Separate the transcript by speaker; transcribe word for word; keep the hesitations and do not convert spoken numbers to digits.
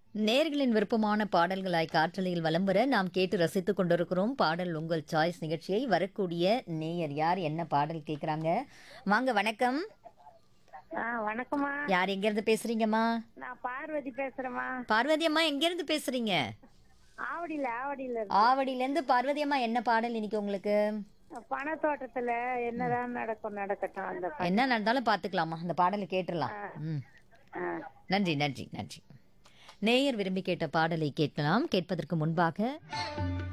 Speaker 1: நேர்களின் விருப்பமான பாடல்களாய் காற்றலையில் வலம் வர நாம் கேட்டு ரசித்துக் கொண்டிருக்கிறோம். பாடல் உங்கள் சாய்ஸ் நிகழ்ச்சியை. வரக்கூடிய நேயர் யார், என்ன பாடல் கேட்குறாங்க? வாங்க, வணக்கம்.
Speaker 2: ஆ வணக்கம்மா.
Speaker 1: யார், எங்கேருந்து பேசுறீங்கம்மா?
Speaker 2: நான் பார்வதி பேசுறேம்மா.
Speaker 1: பார்வதி அம்மா, எங்கேருந்து பேசுறீங்க?
Speaker 2: ஆவடியில ஆவடியில இருந்து.
Speaker 1: ஆவடியிலேருந்து பார்வதி அம்மா, என்ன பாடல் இன்னைக்கு உங்களுக்கு?
Speaker 2: பணத்தோட்டத்துல என்னதான் நடக்கும் நடக்கட்டும் அந்த பாட்டு.
Speaker 1: என்ன நடந்தாலும் பார்த்துக்கலாமா, அந்த பாடலை கேட்டுடலாம். ம்,
Speaker 2: ஆ.
Speaker 1: நன்றி நன்றி நன்றி. நேயர் விரும்பி கேட்ட பாடலை கேட்கலாம். கேட்பதற்கு முன்பாக